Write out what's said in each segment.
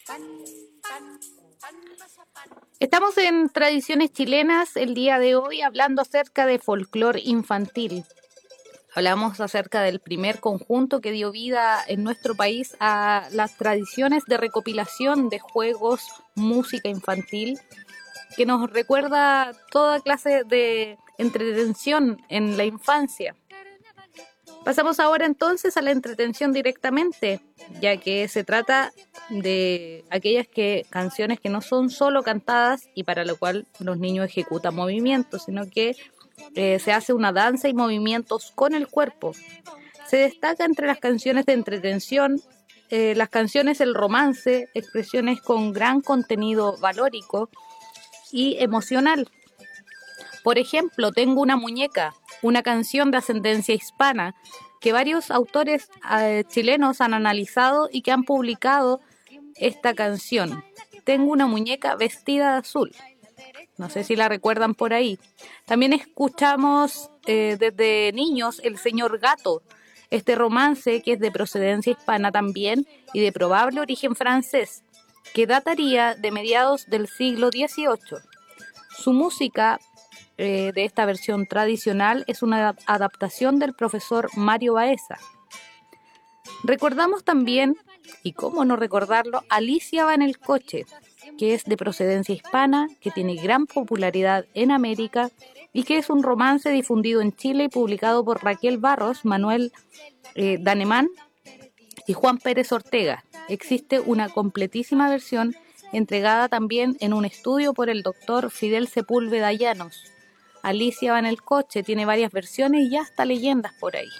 Estamos en Tradiciones Chilenas el día de hoy hablando acerca de folclore infantil. Hablamos acerca del primer conjunto que dio vida en nuestro país a las tradiciones de recopilación de juegos, música infantil, que nos recuerda toda clase de entretención en la infancia. Pasamos ahora entonces a la entretención directamente, ya que se trata de aquellas canciones que no son solo cantadas y para lo cual los niños ejecutan movimientos, sino que se hace una danza y movimientos con el cuerpo. Se destaca entre las canciones de entretención, las canciones del romance, expresiones con gran contenido valórico y emocional. Por ejemplo, Tengo una muñeca, una canción de ascendencia hispana que varios autores chilenos han analizado y que han publicado esta canción. Tengo una muñeca vestida de azul. No sé si la recuerdan por ahí. También escuchamos desde niños El Señor Gato, este romance que es de procedencia hispana también y de probable origen francés, que dataría de mediados del siglo XVIII. Su música de esta versión tradicional es una adaptación del profesor Mario Baeza. Recordamos también, y cómo no recordarlo, Alicia va en el coche, que es de procedencia hispana, que tiene gran popularidad en América y que es un romance difundido en Chile y publicado por Raquel Barros, Manuel Danemán y Juan Pérez Ortega. Existe una completísima versión entregada también en un estudio por el doctor Fidel Sepúlveda Llanos. Alicia va en el coche, tiene varias versiones y hasta leyendas por ahí.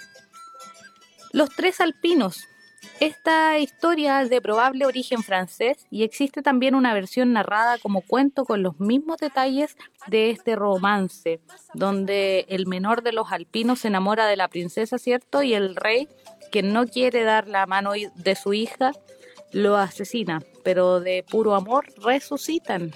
Los Tres Alpinos. Esta historia es de probable origen francés y existe también una versión narrada como cuento con los mismos detalles de este romance, donde el menor de los alpinos se enamora de la princesa, ¿cierto? Y el rey, que no quiere dar la mano de su hija, lo asesina, pero de puro amor resucitan.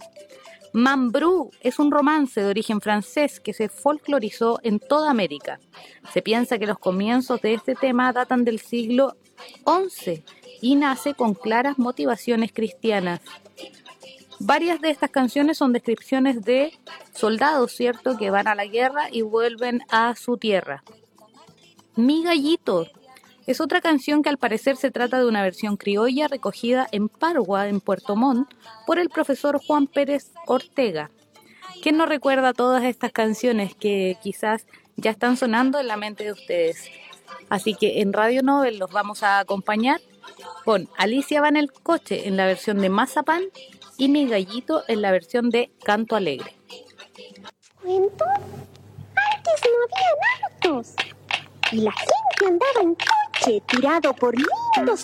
Mambrú es un romance de origen francés que se folclorizó en toda América. Se piensa que los comienzos de este tema datan del siglo XI y nace con claras motivaciones cristianas. Varias de estas canciones son descripciones de soldados, ¿cierto?, que van a la guerra y vuelven a su tierra. Mi Gallito es otra canción que al parecer se trata de una versión criolla recogida en Pargua, en Puerto Montt, por el profesor Juan Pérez Ortega. ¿Quién no recuerda todas estas canciones que quizás ya están sonando en la mente de ustedes? Así que en Radio Nobel los vamos a acompañar con Alicia va en el coche en la versión de Mazapán y Mi Gallito en la versión de Canto Alegre. ¿Cuento? Antes no habían autos y la gente andaba en coche tirado por lindos